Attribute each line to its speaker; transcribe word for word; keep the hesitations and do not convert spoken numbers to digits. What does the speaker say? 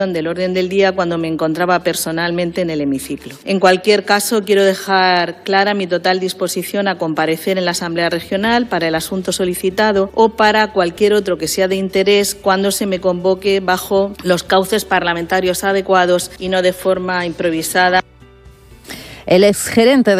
Speaker 1: del orden del día cuando me encontraba personalmente en el hemiciclo. En cualquier caso, quiero dejar clara mi total disposición a comparecer en la Asamblea Regional para el asunto solicitado o para cualquier otro que sea de interés cuando se me convoque bajo los cauces parlamentarios adecuados y no de forma improvisada.
Speaker 2: El exgerente de